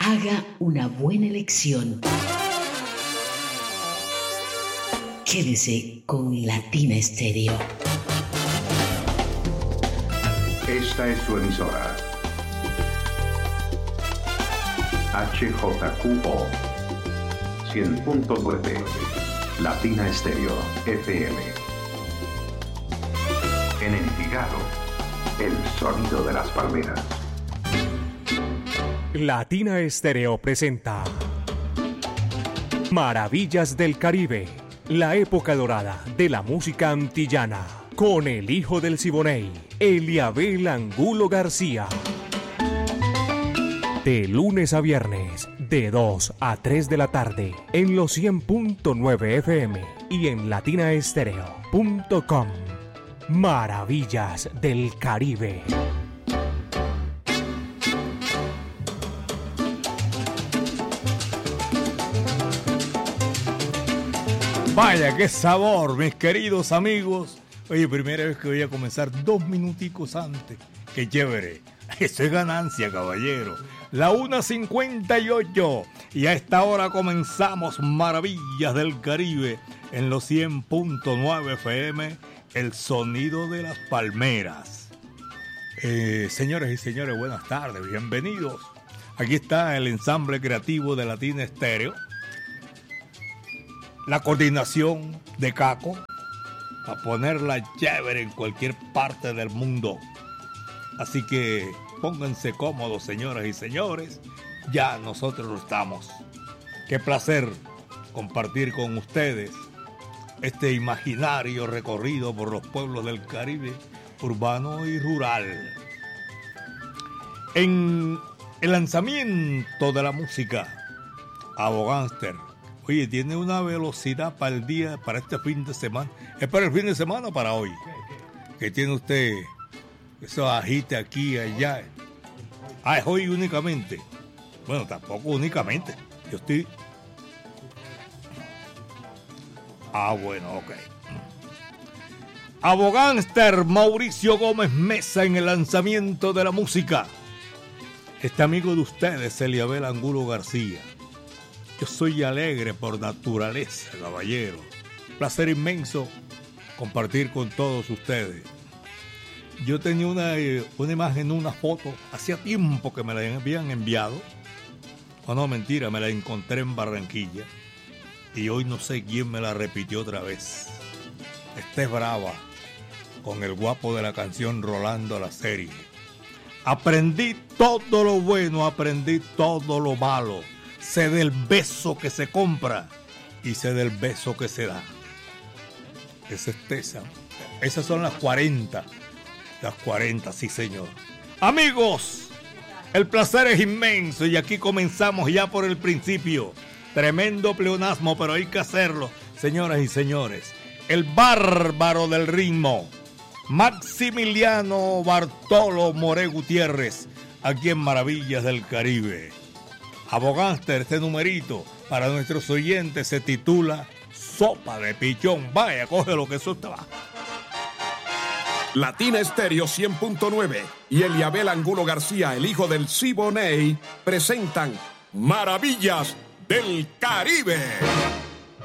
Haga una buena elección. Quédese con Latina Estéreo. Esta es su emisora. HJQO 100.9 Latina Estéreo FM. En Envigado, el sonido de las palmeras. Latina Estéreo presenta Maravillas del Caribe, la época dorada de la música antillana, con el hijo del Siboney, Eliabel Angulo García. De lunes a viernes, de 2 a 3 de la tarde, en los 100.9 FM y en latinaestereo.com. Maravillas del Caribe. Vaya, qué sabor, mis queridos amigos. Oye, primera vez que voy a comenzar 2 minuticos antes. Qué chévere. Eso es ganancia, caballero. La 1:58. Y a esta hora comenzamos Maravillas del Caribe en los 100.9 FM, el sonido de las palmeras. Señores y señores, buenas tardes, bienvenidos. Aquí está el ensamble creativo de Latina Estéreo. La coordinación de Caco para ponerla chévere en cualquier parte del mundo. Así que pónganse cómodos, señoras y señores. Ya nosotros estamos. Qué placer compartir con ustedes este imaginario recorrido por los pueblos del Caribe, urbano y rural. En el lanzamiento de la música, Abogánster. Oye, tiene una velocidad para el día, para este fin de semana. ¿Es para el fin de semana o para hoy? Que tiene usted eso agite aquí y allá. Ah, es hoy únicamente. Bueno, tampoco únicamente. Yo estoy... bueno, ok. Abogánster Mauricio Gómez Mesa en el lanzamiento de la música. Este amigo de ustedes, Eliabel Angulo García. Yo soy alegre por naturaleza, caballero. Placer inmenso compartir con todos ustedes. Yo tenía una imagen, una foto, hacía tiempo que me la habían enviado. No, mentira, me la encontré en Barranquilla. Y hoy no sé quién me la repitió otra vez. Esta es brava, con el guapo de la canción Rolando la serie. Aprendí todo lo bueno, aprendí todo lo malo. Sé del beso que se compra y sé del beso que se da. Esa es Tesa. Esas son las 40. Las 40, sí señor. Amigos, el placer es inmenso y aquí comenzamos ya por el principio. Tremendo pleonasmo, pero hay que hacerlo, señoras y señores. El bárbaro del ritmo, Maximiliano Bartolo Moré Gutiérrez, aquí en Maravillas del Caribe. Abogánster, este numerito para nuestros oyentes se titula Sopa de Pichón. Vaya, coge lo que eso está. Latina Estéreo 100.9 y Eliabel Angulo García, el hijo del Siboney, presentan Maravillas del Caribe.